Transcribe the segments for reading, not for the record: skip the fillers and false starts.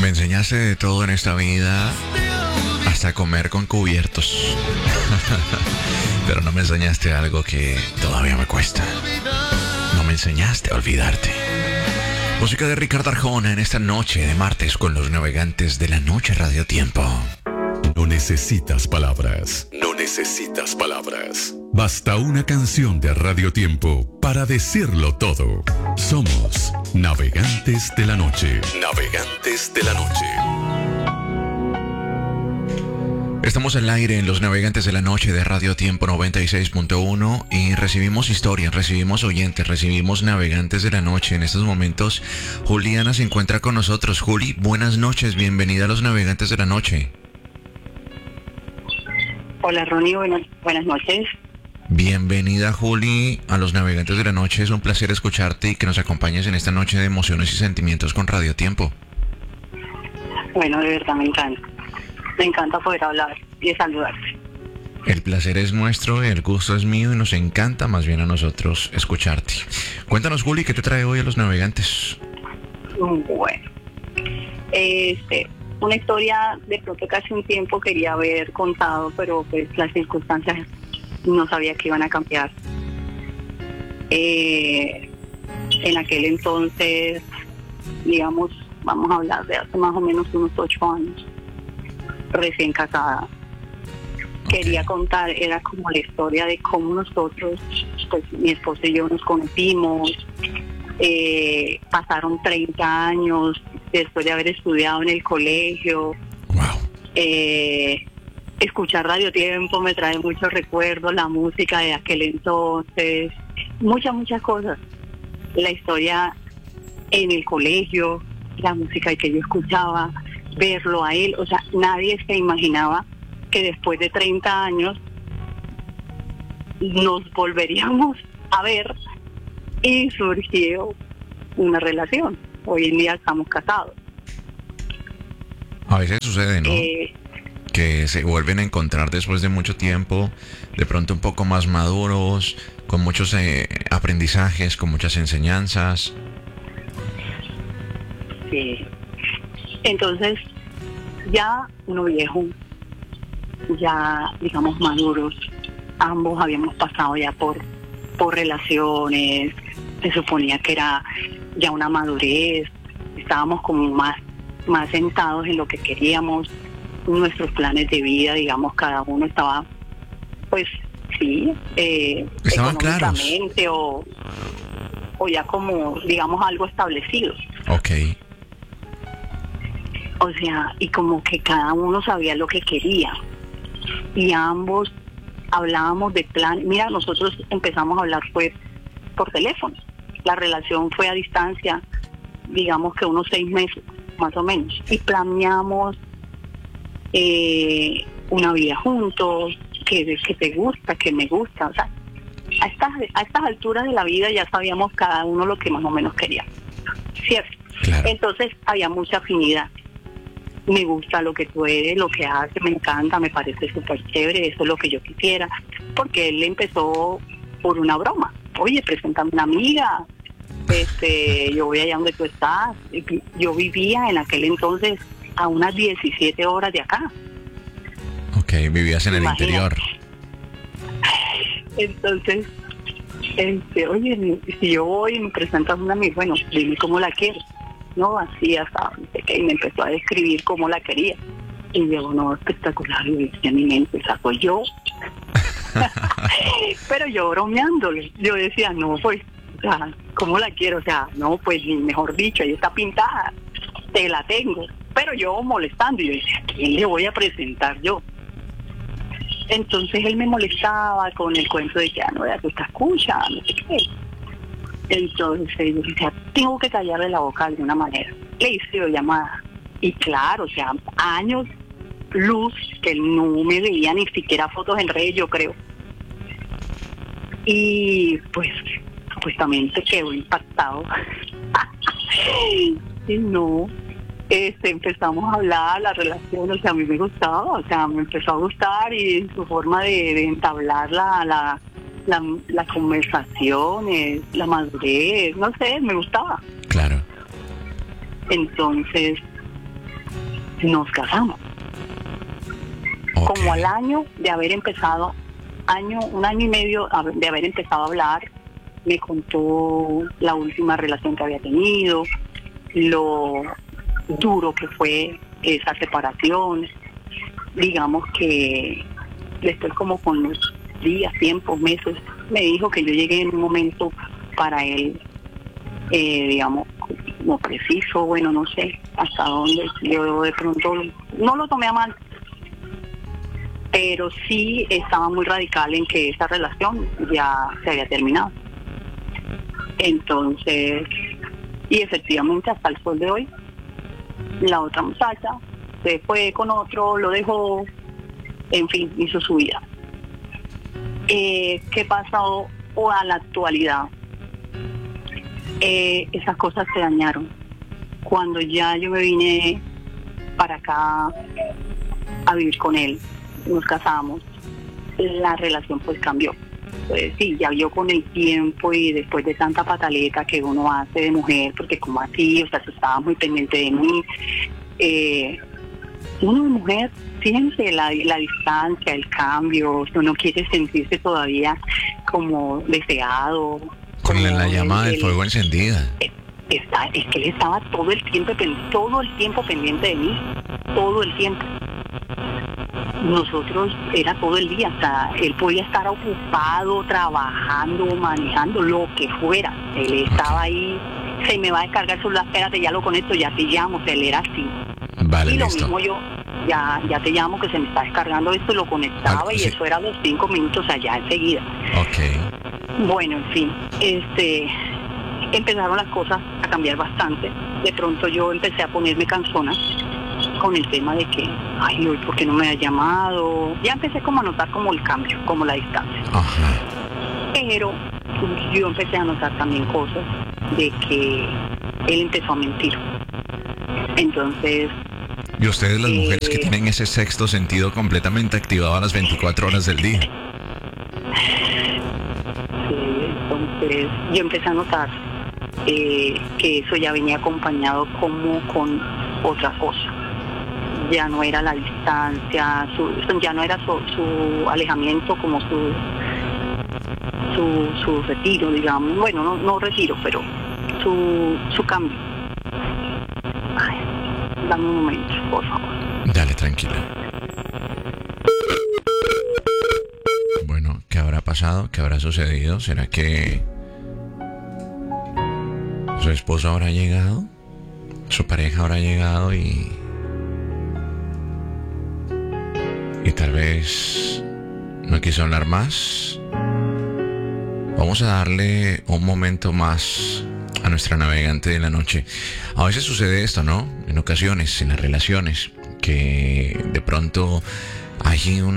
Me enseñaste de todo en esta vida, hasta comer con cubiertos. Pero no me enseñaste algo que todavía me cuesta. No me enseñaste a olvidarte. Música de Ricardo Arjona en esta noche de martes con los navegantes de la noche Radio Tiempo. No necesitas palabras. No necesitas palabras. Basta una canción de Radio Tiempo para decirlo todo. Somos Navegantes de la Noche. Navegantes de la Noche. Estamos al aire en los Navegantes de la Noche de Radio Tiempo 96.1 y recibimos historias, recibimos oyentes, recibimos navegantes de la noche. En estos momentos, Juliana se encuentra con nosotros. Juli, buenas noches, bienvenida a los Navegantes de la Noche. Hola Ronnie, buenas noches. Bienvenida Juli a los Navegantes de la Noche. Es un placer escucharte y que nos acompañes en esta noche de emociones y sentimientos con Radio Tiempo. Bueno, de verdad me encanta. Me encanta poder hablar y saludarte. El placer es nuestro, el gusto es mío y nos encanta más bien a nosotros escucharte. Cuéntanos Juli, ¿qué te trae hoy a los Navegantes? Bueno, una historia de pronto que hace un tiempo quería haber contado, pero pues las circunstancias no sabía que iban a cambiar. En aquel entonces, digamos, vamos a hablar de hace más o menos unos 8 años, recién casada. Quería contar, era como la historia de cómo nosotros, pues mi esposo y yo nos conocimos. Pasaron 30 años después de haber estudiado en el colegio. Wow. Escuchar Radio Tiempo me trae muchos recuerdos, la música de aquel entonces, muchas cosas. La historia en el colegio, la música que yo escuchaba, verlo a él, o sea, nadie se imaginaba que después de 30 años nos volveríamos a ver y surgió una relación. Hoy en día estamos casados. A veces sucede, ¿no? Que se vuelven a encontrar después de mucho tiempo, de pronto un poco más maduros, con muchos aprendizajes, con muchas enseñanzas. Sí. Entonces, ya uno viejo, ya digamos maduros, ambos habíamos pasado ya por relaciones, se suponía que era ya una madurez, estábamos como más sentados en lo que queríamos, nuestros planes de vida, digamos, cada uno estaba, pues, sí, estaban claros, o ya como, digamos, algo establecido. Okay. O sea, y como que cada uno sabía lo que quería. Y ambos hablábamos de plan. Mira, nosotros empezamos a hablar fue por teléfono. La relación fue a distancia, digamos que unos 6 meses, más o menos. Y planeamos una vida juntos, que te gusta, que me gusta. O sea, a estas alturas de la vida ya sabíamos cada uno lo que más o menos quería. ¿Cierto? Claro. Entonces había mucha afinidad. Me gusta lo que tú eres, lo que haces, me encanta, me parece súper chévere, eso es lo que yo quisiera. Porque él empezó por una broma. Oye, preséntame una amiga, yo voy allá donde tú estás. Yo vivía en aquel entonces a unas 17 horas de acá. Ok, vivías en el interior. Entonces, oye, si yo voy y me presentas una amiga, bueno, dime cómo la quieres. No, así hasta que me empezó a describir cómo la quería. Y yo, no, espectacular, y decía en mi mente, esa soy yo. Pero yo bromeándole, yo decía, no, pues, o sea, ¿cómo la quiero? O sea, no, pues, mejor dicho, ella está pintada, te la tengo. Pero yo molestando, y yo decía, ¿a quién le voy a presentar yo? Entonces él me molestaba con el cuento de que, no, ya tú estás escuchando, no sé qué. Entonces yo decía, tengo que callarle la boca de alguna manera. Le hice llamada. Y claro, o sea, años luz que él no me veía ni siquiera fotos en redes, yo creo. Y pues supuestamente quedó impactado. Y no, empezamos a hablar, la relación, o sea, a mí me gustaba, o sea, me empezó a gustar y su forma de entablar la conversación, la madurez, no sé, me gustaba. Claro. Entonces, nos casamos. Ok. Como al año de haber empezado, un año y medio de haber empezado a hablar, me contó la última relación que había tenido, lo duro que fue esa separación. Digamos que después, como con los días, tiempos, meses, me dijo que yo llegué en un momento para él, digamos, no preciso, bueno, no sé hasta dónde. Yo de pronto no lo tomé a mal, pero sí estaba muy radical en que esa relación ya se había terminado. Entonces, y efectivamente hasta el sol de hoy, la otra muchacha se fue con otro, lo dejó, en fin, hizo su vida. ¿Qué pasa o a la actualidad? Esas cosas se dañaron. Cuando ya yo me vine para acá a vivir con él, nos casamos, la relación pues cambió. Pues sí, ya yo con el tiempo y después de tanta pataleta que uno hace de mujer, porque como así, o sea, tú estabas muy pendiente de mí, uno de mujer siente la distancia, el cambio, uno quiere sentirse todavía como deseado. Con como la llama del fuego encendida. Es que él estaba todo el tiempo pendiente de mí, todo el tiempo. Nosotros era todo el día, o sea, él podía estar ocupado, trabajando, manejando, lo que fuera. Él estaba ahí, se me va a descargar el celular, espérate, ya lo conecto, ya te llamo, o sea, él era así. Vale, y lo listo. mismo yo, ya te llamo, que se me está descargando esto, lo conectaba, Vale, y sí. eso era los 5 minutos allá enseguida. Ok. Bueno, en fin, empezaron las cosas a cambiar bastante. De pronto yo empecé a ponerme cansona con el tema de que, ay, hoy, ¿por qué no me ha llamado? Ya empecé como a notar como el cambio, como la distancia. Ajá. Pero yo empecé a notar también cosas de que él empezó a mentir. Entonces, Y ustedes, las mujeres que tienen ese sexto sentido completamente activado a las 24 horas del día. entonces yo empecé a notar que eso ya venía acompañado como con otra cosa. Ya no era la distancia, ya no era su alejamiento, como su retiro, digamos. Bueno, no retiro, pero su cambio. Ay, dame un momento, por favor. Dale, tranquila. Bueno, ¿qué habrá pasado? ¿Qué habrá sucedido? ¿Será que su esposo habrá llegado? ¿Su pareja habrá llegado y tal vez no quiso hablar más? Vamos a darle un momento más a nuestra navegante de la noche. A veces sucede esto, ¿no? En ocasiones, en las relaciones, que de pronto hay un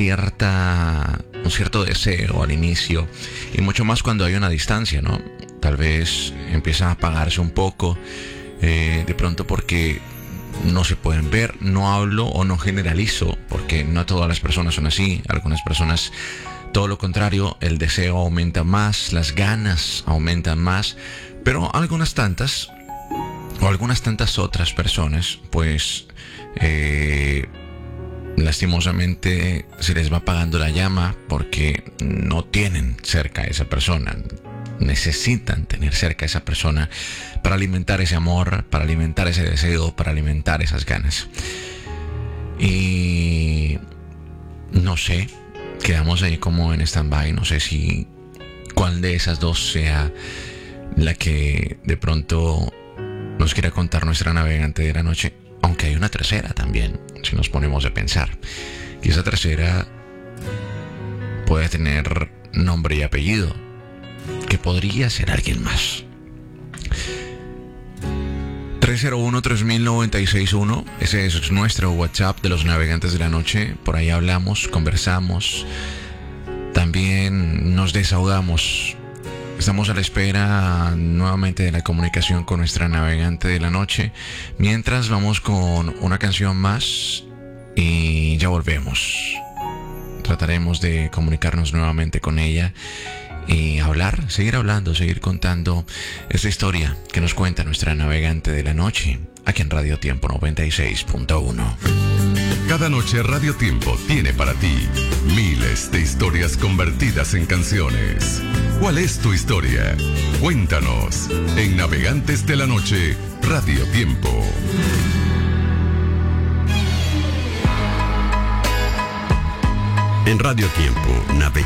cierto deseo al inicio, y mucho más cuando hay una distancia, ¿no? Tal vez empieza a apagarse un poco, de pronto porque no se pueden ver. No hablo o no generalizo, porque no todas las personas son así. Algunas personas, todo lo contrario, el deseo aumenta más, las ganas aumentan más, pero algunas tantas otras personas, pues lastimosamente se les va apagando la llama porque no tienen cerca a esa persona. Necesitan tener cerca a esa persona para alimentar ese amor, para alimentar ese deseo, para alimentar esas ganas. Y no sé, quedamos ahí como en stand-by. No sé si cuál de esas dos sea la que de pronto nos quiera contar nuestra navegante de la noche. Aunque hay una tercera también, si nos ponemos a pensar. Y esa tercera puede tener nombre y apellido, que podría ser alguien más. 301-3000-961. Ese es nuestro WhatsApp de los navegantes de la noche. Por ahí hablamos, conversamos, también nos desahogamos. Estamos a la espera nuevamente de la comunicación con nuestra navegante de la noche. Mientras, vamos con una canción más y ya volvemos. Trataremos de comunicarnos nuevamente con ella y hablar, seguir hablando, seguir contando esta historia que nos cuenta nuestra navegante de la noche, aquí en Radio Tiempo 96.1. Cada noche Radio Tiempo tiene para ti miles de historias convertidas en canciones. ¿Cuál es tu historia? Cuéntanos en Navegantes de la Noche, Radio Tiempo. En Radio Tiempo,